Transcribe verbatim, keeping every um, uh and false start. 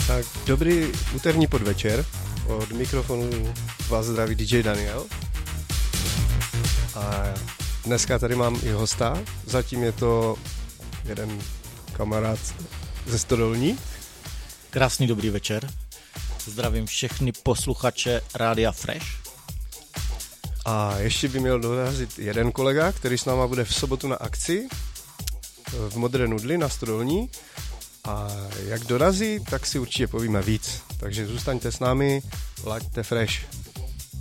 Tak dobrý úterní podvečer. Od mikrofonu vás zdraví D J Daniel. A dneska tady mám i hosta. Zatím je to jeden kamarád ze Stodolní. Krásný dobrý večer. Zdravím všechny posluchače Rádia Fresh. A ještě by měl dorazit jeden kolega, který s náma bude v sobotu na akci v Modré nudli na Stodolní. A jak dorazí, tak si určitě povíme víc. Takže zůstaňte s námi, laďte Fresh.